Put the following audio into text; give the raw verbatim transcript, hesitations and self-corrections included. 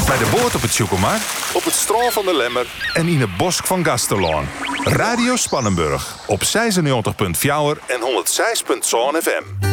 Bij de boot op het Tjoekelmarkt, op het strand van de Lemmer en in het bosk van Gasterlaan. Radio Spannenburg op zesennegentig komma vier en honderdzes komma zeven F M.